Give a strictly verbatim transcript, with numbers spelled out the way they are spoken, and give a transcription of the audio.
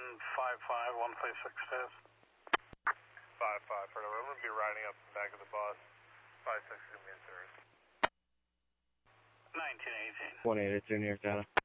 five five, one five six test. five five, for I'm going to be riding up the back of the bus. five six is going to be in service. nineteen eighteen. one eight, it's in here, Data.